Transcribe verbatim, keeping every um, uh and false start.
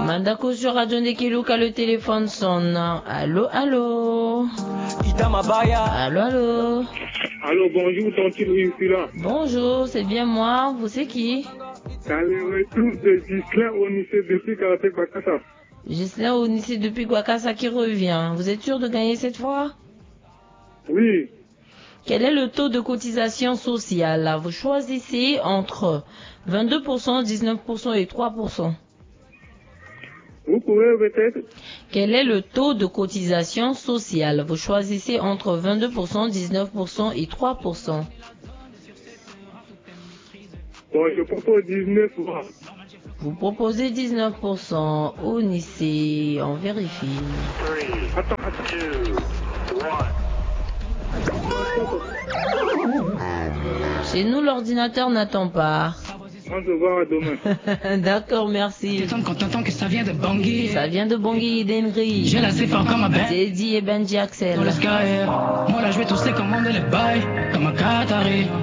Mandako sur Radio Ndekeluka, le téléphone sonne. Allô, allô. Allô, allô. Allô, bonjour, tonton Louis, je suis là. Bonjour, c'est bien moi. Vous c'est qui? C'est le retour de Gislain Onissé depuis Karaté Bakassa. Gislain Onissé depuis Kwakassa qui revient. Vous êtes sûr de gagner cette fois? Oui. Quel est le taux de cotisation sociale? Vous choisissez entre vingt-deux pour cent, dix-neuf pour cent et trois pour cent. Vous pouvez peut-être? Quel est le taux de cotisation sociale? Vous choisissez entre vingt-deux pour cent, dix-neuf pour cent et trois pour cent. Bon, je propose dix-neuf pour cent. Vous proposez dix-neuf pour cent. Au Nice, on vérifie. Attends, attends. Chez nous, l'ordinateur n'attend pas. On se voit demain. D'accord, merci. Quand t'entends que ça vient de Bangui. Ça vient de Bangui et d'Enri. J'ai la fort comme un bête. Teddy et Benji Axel. Dans le sky. Moi là, je vais tous les commander les bails. Comme un Qatari.